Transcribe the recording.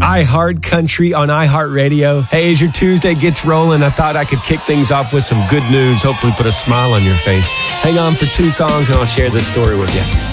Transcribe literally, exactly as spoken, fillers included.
iHeart Country on iHeartRadio. Hey, as your Tuesday gets rolling, I thought I could kick things off with some good news, hopefully put a smile on your face. Hang on for two songs and I'll share this story with you.